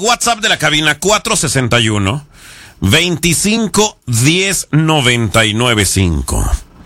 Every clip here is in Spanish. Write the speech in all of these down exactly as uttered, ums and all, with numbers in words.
WhatsApp de la cabina cuatro sesenta y uno, veinticinco, diez, noventa y nueve cinco.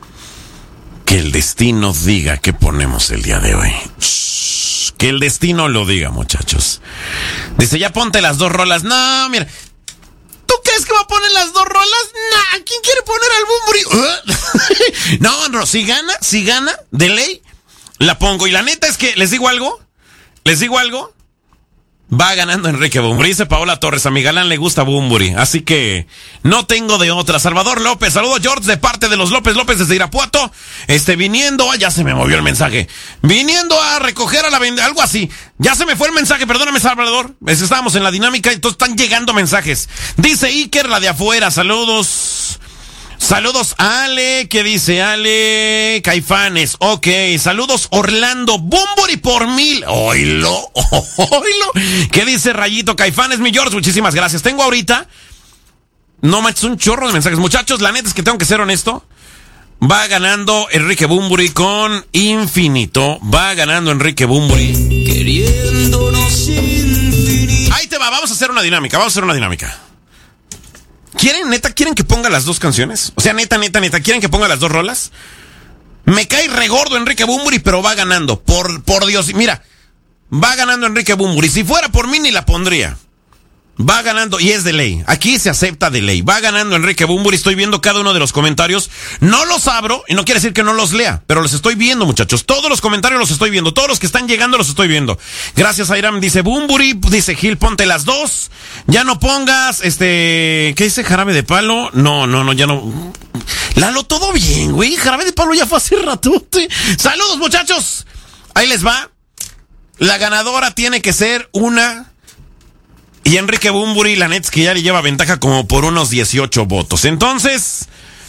Que el destino diga qué ponemos el día de hoy. Shh, que el destino lo diga, muchachos. Dice, ya ponte las dos rolas. No, mira. ¿Tú crees que va a poner las dos rolas? Nah, ¿quién quiere poner al Bunbury? no, no, si gana, si gana, de ley, la pongo. Y la neta es que, ¿les digo algo? ¿Les digo algo? Va ganando Enrique Bunbury. Dice Paola Torres, a mi galán le gusta Bunbury. Así que no tengo de otra. Salvador López, saludos George de parte de los López López desde Irapuato. Este, viniendo, ah, ya se me movió el mensaje. Viniendo a recoger a la venda, algo así. Ya se me fue el mensaje, perdóname Salvador. Estábamos en la dinámica, entonces están llegando mensajes. Dice Iker, la de afuera, saludos. Saludos Ale, ¿qué dice Ale? Caifanes, ok. Saludos Orlando, Bunbury por mil. Oilo, oilo. ¿Qué dice Rayito? Caifanes, mi George, muchísimas gracias. Tengo ahorita, no manches, un chorro de mensajes. Muchachos, la neta es que tengo que ser honesto. Va ganando Enrique Bunbury con Infinito. Va ganando Enrique Bunbury. Queriéndonos infinito. Ahí te va, vamos a hacer una dinámica, vamos a hacer una dinámica. ¿Quieren, neta, quieren que ponga las dos canciones? O sea, neta, neta, neta, ¿quieren que ponga las dos rolas? Me cae regordo Enrique Bunbury, pero va ganando. Por, por Dios, mira, va ganando Enrique Bunbury. Si fuera por mí, ni la pondría. Va ganando, y es de ley. Aquí se acepta de ley. Va ganando Enrique Bunbury. Estoy viendo cada uno de los comentarios. No los abro, y no quiere decir que no los lea, pero los estoy viendo, muchachos. Todos los comentarios los estoy viendo. Todos los que están llegando los estoy viendo. Gracias, Airam. Dice Bunbury. Dice Gil, ponte las dos. Ya no pongas, este... ¿Qué dice? ¿Jarabe de palo? No, no, no, ya no... Lalo, todo bien, güey. Jarabe de palo ya fue hace ratote. Saludos, muchachos. Ahí les va. La ganadora tiene que ser una... Y Enrique Bunbury, la neta es que ya le lleva ventaja como por unos dieciocho votos. Entonces,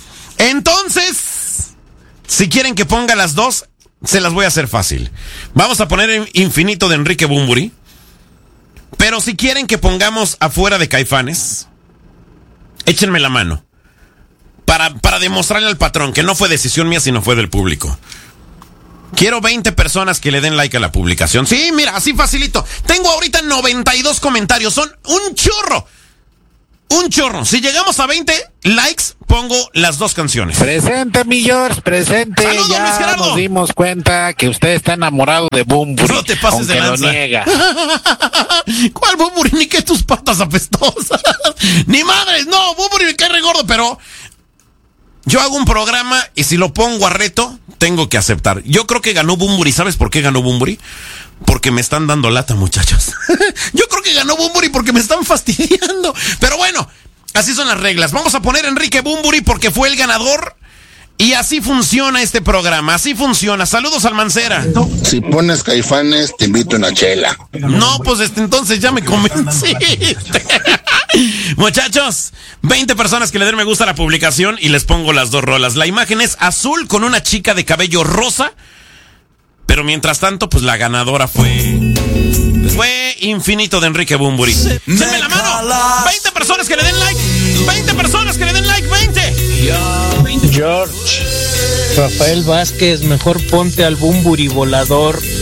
entonces, si quieren que ponga las dos, se las voy a hacer fácil. Vamos a poner Infinito de Enrique Bunbury. Pero si quieren que pongamos Afuera de Caifanes, échenme la mano. Para, para demostrarle al patrón que no fue decisión mía, sino fue del público. Quiero veinte personas que le den like a la publicación. Sí, mira, así facilito. Tengo ahorita noventa y dos comentarios. Son un chorro. Un chorro. Si llegamos a veinte likes, pongo las dos canciones. Presente, mi George, presente. Saludos, ya Luis Gerardo. nos dimos cuenta que usted está enamorado de Bunbury. No te pases de lanza. Lo niega. ¿Cuál Bunbury? Ni que tus patas apestosas. Ni madres, no, Bunbury me cae re gordo, pero... Yo hago un programa y si lo pongo a reto, tengo que aceptar. Yo creo que ganó Bunbury. ¿Sabes por qué ganó Bunbury? Porque me están dando lata, muchachos. Yo creo que ganó Bunbury porque me están fastidiando. Pero bueno, así son las reglas. Vamos a poner Enrique Bunbury porque fue el ganador. Y así funciona este programa, así funciona. Saludos al Mancera. Si pones Caifanes, te invito a una chela. No, pues este, entonces ya me convenciste. Muchachos, veinte personas que le den me gusta a la publicación y les pongo las dos rolas. La imagen es azul con una chica de cabello rosa. Pero mientras tanto, pues la ganadora fue... Fue Infinito de Enrique Bunbury. ¡Denme la mano! veinte personas que le den like. veinte personas que le den like. veinte. George, Rafael Vázquez, mejor ponte al Bunbury volador